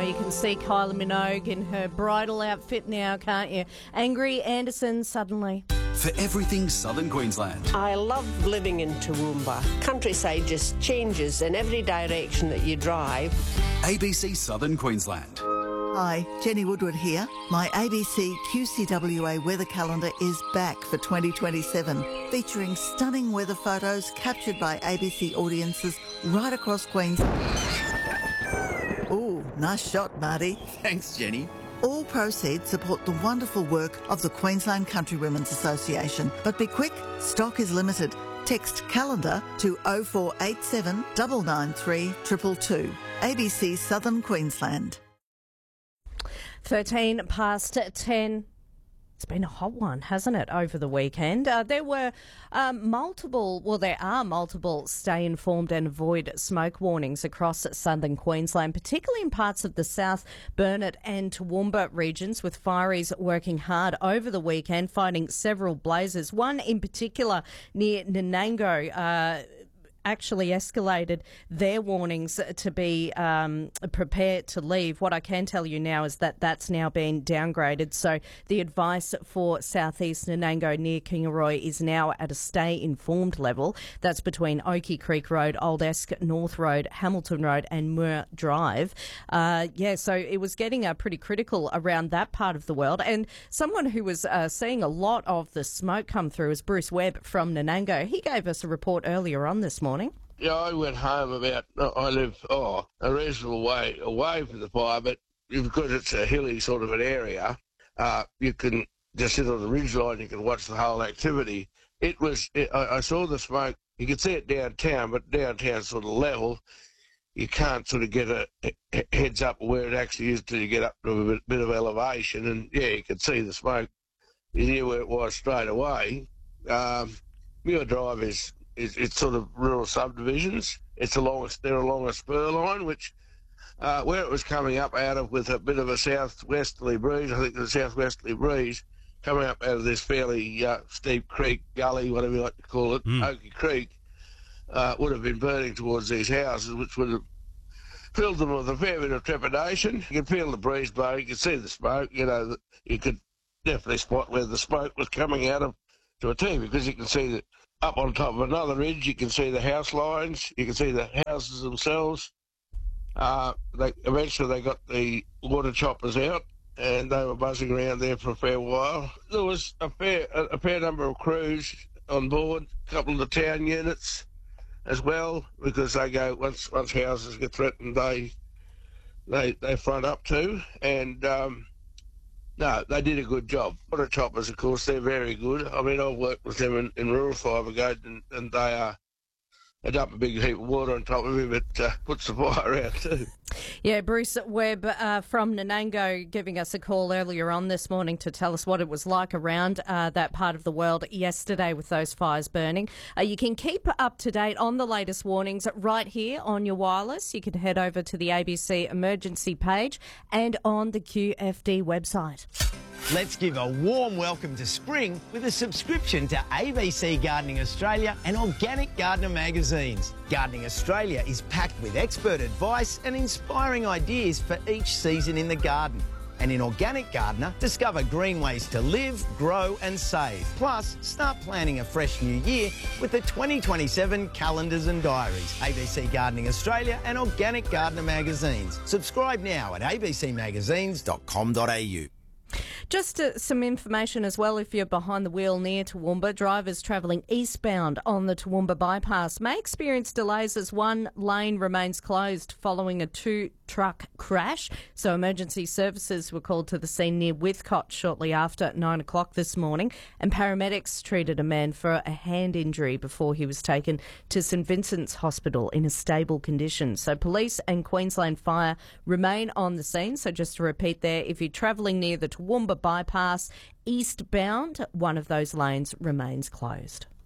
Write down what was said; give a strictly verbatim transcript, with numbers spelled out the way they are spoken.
you can see Kylie Minogue in her bridal outfit now, can't you? Angry Anderson, Suddenly. For everything Southern Queensland. I love living in Toowoomba. Countryside just changes in every direction that you drive. A B C Southern Queensland. Hi, Jenny Woodward here. My A B C Q C W A weather calendar is back for twenty twenty-seven, featuring stunning weather photos captured by A B C audiences right across Queensland. Ooh, nice shot, Marty. Thanks, Jenny. All proceeds support the wonderful work of the Queensland Country Women's Association. But be quick, stock is limited. Text calendar to oh four eight seven, nine nine three, two two two. A B C Southern Queensland. thirteen past ten. It's been a hot one, hasn't it, over the weekend? Uh, there were um, multiple, well, there are multiple stay informed and avoid smoke warnings across southern Queensland, particularly in parts of the South Burnett and Toowoomba regions, with fireys working hard over the weekend, fighting several blazes. One in particular near Nanango, uh, actually escalated their warnings to be um, prepared to leave. What I can tell you now is that that's now been downgraded. So the advice for southeast Nanango near Kingaroy is now at a stay informed level. That's between Oakey Creek Road, Old Esk North Road, Hamilton Road and Moore Drive. Uh, yeah, so it was getting uh, pretty critical around that part of the world. And someone who was uh, seeing a lot of the smoke come through is Bruce Webb from Nanango. He gave us a report earlier on this morning. Yeah, I went home about, I live, oh, a reasonable way away from the fire, but because it's a hilly sort of an area, uh, you can just sit on the ridgeline, you can watch the whole activity. It was, it, I, I saw the smoke, you could see it downtown, but downtown's sort of level. You can't sort of get a, a heads up where it actually is till you get up to a bit, bit of elevation, and yeah, you could see the smoke. You knew where it was straight away. Um, Muir Drive is It's, it's sort of rural subdivisions. It's along, they're along a spur line, which uh, where it was coming up out of with a bit of a southwesterly breeze, I think the southwesterly breeze, coming up out of this fairly uh, steep creek, gully, whatever you like to call it, mm. Oakey Creek, uh, would have been burning towards these houses, which would have filled them with a fair bit of trepidation. You could feel the breeze blowing, you could see the smoke, you know, you could definitely spot where the smoke was coming out of to a T, because you can see that up on top of another ridge, you can see the house lines, you can see the houses themselves. Uh, they, eventually they got the water choppers out and they were buzzing around there for a fair while. There was a fair, a, a fair number of crews on board, a couple of the town units as well, because they go, once once houses get threatened, they they, they front up too. And um, no, they did a good job. Water choppers, of course, they're very good. I mean, I've worked with them in, in rural fire brigade, and, and they are, they dump a big heap of water on top of him, but uh, puts the fire out too. Yeah, Bruce Webb uh, from Nanango giving us a call earlier on this morning to tell us what it was like around uh, that part of the world yesterday with those fires burning. Uh, you can keep up to date on the latest warnings right here on your wireless. You can head over to the A B C emergency page and on the Q F D website. Let's give a warm welcome to spring with a subscription to A B C Gardening Australia and Organic Gardener magazines. Gardening Australia is packed with expert advice and inspiring ideas for each season in the garden. And in Organic Gardener, discover green ways to live, grow and save. Plus, start planning a fresh new year with the twenty twenty-seven calendars and diaries. A B C Gardening Australia and Organic Gardener magazines. Subscribe now at a b c magazines dot com dot a u. Just uh, some information as well, if you're behind the wheel near Toowoomba, drivers travelling eastbound on the Toowoomba bypass may experience delays as one lane remains closed following a two-truck crash. So emergency services were called to the scene near Withcott shortly after nine o'clock this morning, and paramedics treated a man for a hand injury before he was taken to St Vincent's Hospital in a stable condition. So police and Queensland Fire remain on the scene. So just to repeat there, if you're travelling near the Toowoomba bypass eastbound, one of those lanes remains closed.